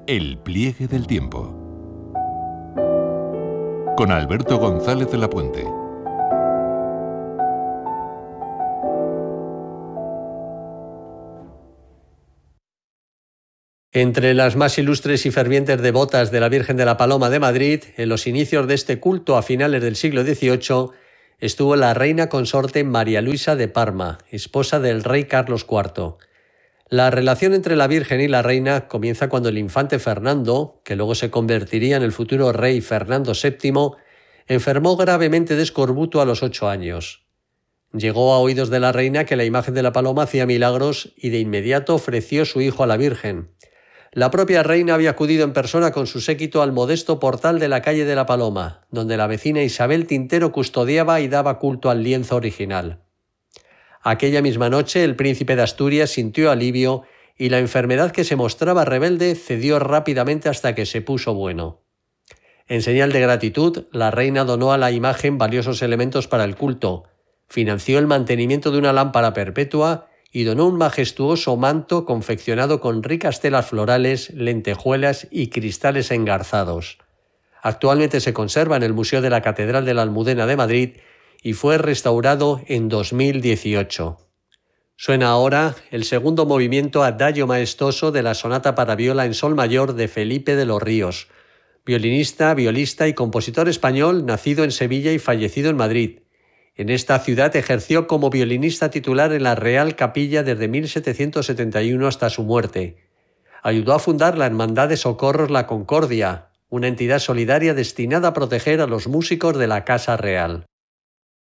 El pliegue del tiempo. Con Alberto González de la Puente. Entre las más ilustres y fervientes devotas de la Virgen de la Paloma de Madrid, en los inicios de este culto a finales del siglo XVIII, estuvo la reina consorte María Luisa de Parma, esposa del rey Carlos IV. La relación entre la Virgen y la reina comienza cuando el infante Fernando, que luego se convertiría en el futuro rey Fernando VII, enfermó gravemente de escorbuto a los 8 años. Llegó a oídos de la reina que la imagen de la paloma hacía milagros y de inmediato ofreció su hijo a la Virgen. La propia reina había acudido en persona con su séquito al modesto portal de la calle de la Paloma, donde la vecina Isabel Tintero custodiaba y daba culto al lienzo original. Aquella misma noche el príncipe de Asturias sintió alivio y la enfermedad que se mostraba rebelde cedió rápidamente hasta que se puso bueno. En señal de gratitud, la reina donó a la imagen valiosos elementos para el culto, financió el mantenimiento de una lámpara perpetua y donó un majestuoso manto confeccionado con ricas telas florales, lentejuelas y cristales engarzados. Actualmente se conserva en el Museo de la Catedral de la Almudena de Madrid y fue restaurado en 2018. Suena ahora el segundo movimiento adagio maestoso de la sonata para viola en sol mayor de Felipe de los Ríos, violinista, violista y compositor español nacido en Sevilla y fallecido en Madrid. En esta ciudad ejerció como violinista titular en la Real Capilla desde 1771 hasta su muerte. Ayudó a fundar la Hermandad de Socorros La Concordia, una entidad solidaria destinada a proteger a los músicos de la Casa Real.